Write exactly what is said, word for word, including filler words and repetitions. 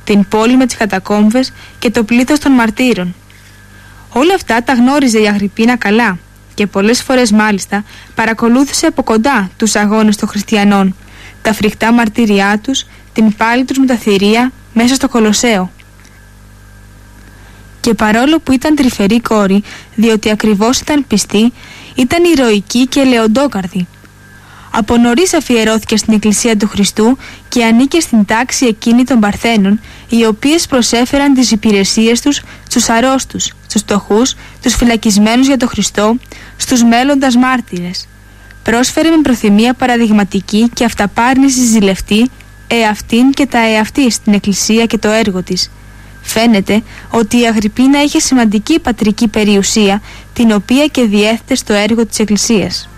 την πόλη με τις κατακόμβες και το πλήθος των μαρτύρων. Όλα αυτά τα γνώριζε η Αγρυππίνα καλά και πολλές φορές μάλιστα παρακολούθησε από κοντά τους αγώνες των χριστιανών, τα φρικτά μαρτυριά τους, την πάλη τους με τα θηρία μέσα στο Κολοσσέο. Και παρόλο που ήταν τρυφερή κόρη, διότι ακριβώς ήταν πιστή, ήταν ηρωική και ελεοντόκαρδη. Από νωρίς αφιερώθηκε στην Εκκλησία του Χριστού και ανήκε στην τάξη εκείνη των Παρθένων, οι οποίες προσέφεραν τις υπηρεσίες τους στους αρρώστους, στους φτωχούς, τους φυλακισμένους για τον Χριστό, στους μέλλοντας μάρτυρες. Πρόσφερε με προθυμία παραδειγματική και αυταπάρνηση ζηλευτή εαυτήν και τα εαυτή στην Εκκλησία και το έργο της. Φαίνεται ότι η Αγρυππίνα είχε σημαντική πατρική περιουσία, την οποία και διέθετε στο έργο της Εκκλησίας.